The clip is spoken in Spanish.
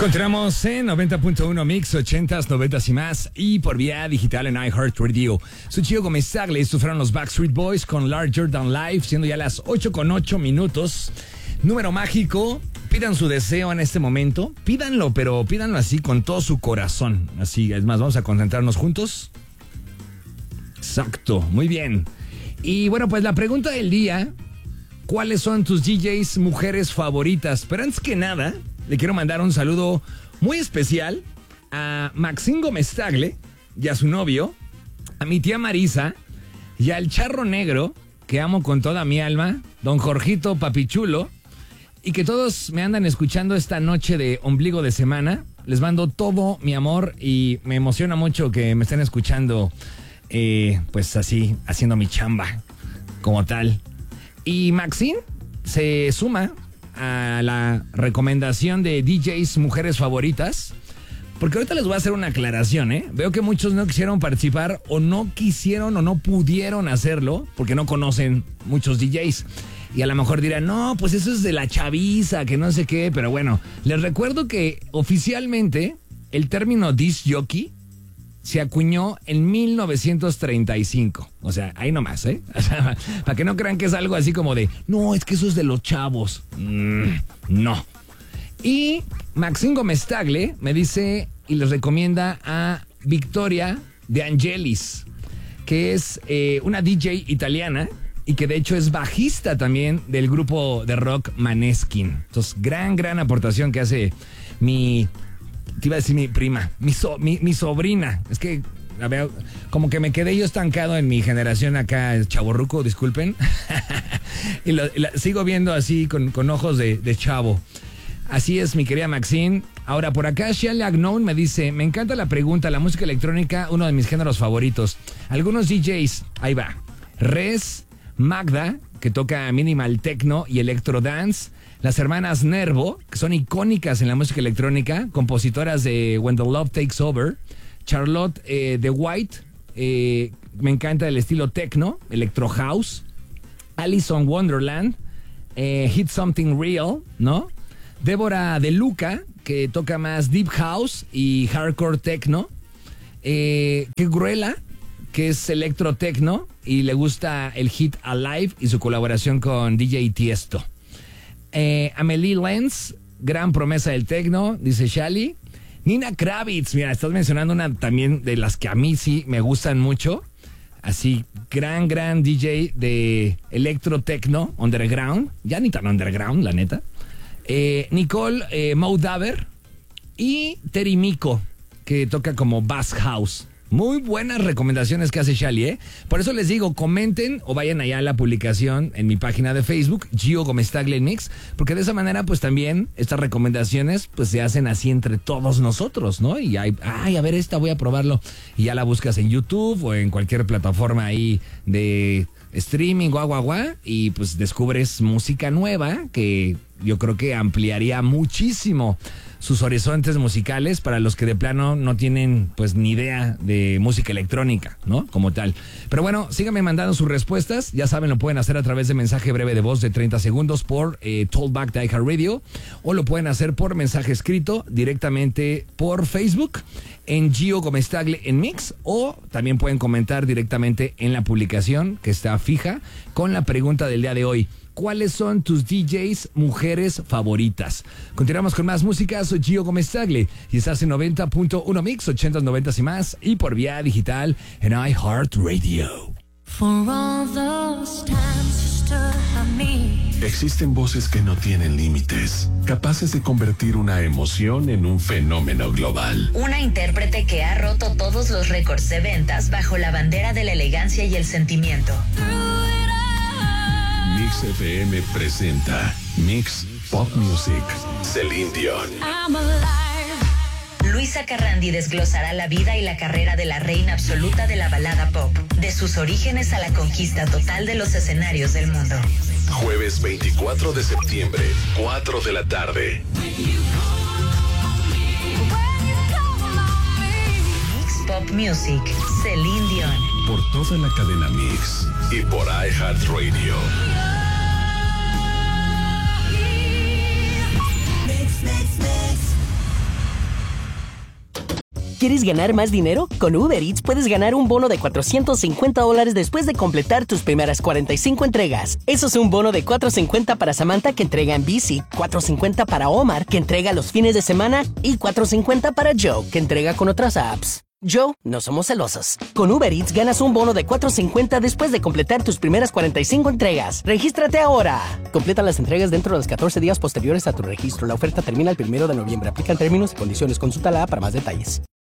Continuamos en 90.1 Mix, 80s, 90s y más, y por vía digital en iHeartRadio. Soy Gio Gómez-Tagle, estos fueron los Backstreet Boys con Larger Than Life, siendo ya las 8:08. Número mágico, pidan su deseo en este momento, pídanlo, pero pídanlo así con todo su corazón. Así, es más, vamos a concentrarnos juntos. Exacto, muy bien. Y bueno, pues la pregunta del día, ¿cuáles son tus DJs mujeres favoritas? Pero antes que nada, le quiero mandar un saludo muy especial a Maxine Gómez-Tagle y a su novio, a mi tía Marisa y al charro negro, que amo con toda mi alma, don Jorgito Papichulo, y que todos me andan escuchando esta noche de ombligo de semana. Les mando todo mi amor y me emociona mucho que me estén escuchando, pues así, haciendo mi chamba como tal. Y Maxine se suma a la recomendación de DJs mujeres favoritas, porque ahorita les voy a hacer una aclaración, ¿eh? Veo que muchos no quisieron participar o no quisieron o no pudieron hacerlo porque no conocen muchos DJs. Y a lo mejor dirán, no, pues eso es de la chaviza, que no sé qué. Pero bueno, les recuerdo que oficialmente el término disc jockey se acuñó en 1935. O sea, ahí nomás, ¿eh? O sea, para que no crean que es algo así como de, no, es que eso es de los chavos. No. Y Maxine Gómez-Tagle me dice y les recomienda a Victoria De Angelis, que es una DJ italiana y que de hecho es bajista también del grupo de rock Maneskin. Entonces, gran aportación que hace te iba a decir mi prima, mi sobrina. Es que, a ver, como que me quedé yo estancado en mi generación acá, chavorruco, disculpen. Y la sigo viendo así con ojos de chavo. Así es, mi querida Maxine. Ahora, por acá, Shelley Agnon me dice, me encanta la pregunta, la música electrónica, uno de mis géneros favoritos. Algunos DJs, ahí va. Res, Magda, que toca minimal techno y electro dance. Las hermanas Nervo, que son icónicas en la música electrónica, compositoras de When the Love Takes Over. Charlotte de White, me encanta el estilo techno, electro house. Alison Wonderland, Hit Something Real, ¿no? Débora De Luca, que toca más deep house y hardcore techno. Gruela, que es electro techno y le gusta el hit Alive y su colaboración con DJ Tiesto. Amelie Lenz, gran promesa del techno, dice Shali. Nina Kravitz, mira, estás mencionando una también de las que a mí sí me gustan mucho. Así, gran DJ de electro techno underground. Ya ni tan underground, la neta. Nicole Moudaver y Terry Miko, que toca como bass house. Muy buenas recomendaciones que hace Shali, ¿eh? Por eso les digo, comenten o vayan allá a la publicación en mi página de Facebook, Gio Gómez-Tagle Mix, porque de esa manera, pues también estas recomendaciones pues se hacen así entre todos nosotros, ¿no? Y a ver, esta voy a probarlo. Y ya la buscas en YouTube o en cualquier plataforma ahí de streaming, guau, y pues descubres música nueva que yo creo que ampliaría muchísimo sus horizontes musicales para los que de plano no tienen pues ni idea de música electrónica, ¿no? Como tal. Pero bueno, síganme mandando sus respuestas. Ya saben, lo pueden hacer a través de mensaje breve de voz de 30 segundos por Talkback de iHeartRadio, o lo pueden hacer por mensaje escrito directamente por Facebook en Gio Gómez-Tagle en Mix, o también pueden comentar directamente en la publicación que está fija con la pregunta del día de hoy. ¿Cuáles son tus DJs mujeres favoritas? Continuamos con más música. Soy Gio Gómez-Tagle y estás en 90.1 Mix, 80s, 90s y más, y por vía digital en iHeartRadio. Existen voces que no tienen límites, capaces de convertir una emoción en un fenómeno global. Una intérprete que ha roto todos los récords de ventas bajo la bandera de la elegancia y el sentimiento. Mix FM presenta Mix Pop Music, Celine Dion. Luisa Carrandi desglosará la vida y la carrera de la reina absoluta de la balada pop, de sus orígenes a la conquista total de los escenarios del mundo. Jueves 24 de septiembre, 4 de la tarde. Mix Pop Music, Celine Dion. Por toda la cadena Mix y por iHeartRadio. ¿Quieres ganar más dinero? Con Uber Eats puedes ganar un bono de $450 después de completar tus primeras 45 entregas. Eso es un bono de $450 para Samantha, que entrega en bici, $450 para Omar, que entrega los fines de semana, y $450 para Joe, que entrega con otras apps. Joe, no somos celosos. Con Uber Eats ganas un bono de $450 después de completar tus primeras 45 entregas. ¡Regístrate ahora! Completa las entregas dentro de los 14 días posteriores a tu registro. La oferta termina el 1 de noviembre. Aplican términos y condiciones. Consulta la app para más detalles.